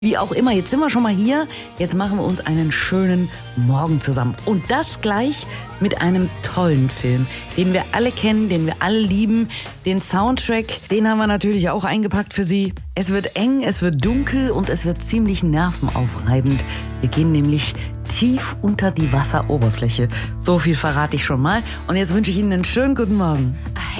Wie auch immer, jetzt sind wir schon mal hier. Jetzt machen wir uns einen schönen Morgen zusammen. Und das gleich mit einem tollen Film, den wir alle kennen, den wir alle lieben. Den Soundtrack, den haben wir natürlich auch eingepackt für Sie. Es wird eng, es wird dunkel und es wird ziemlich nervenaufreibend. Wir gehen nämlich tief unter die Wasseroberfläche. So viel verrate ich schon mal. Und jetzt wünsche ich Ihnen einen schönen guten Morgen.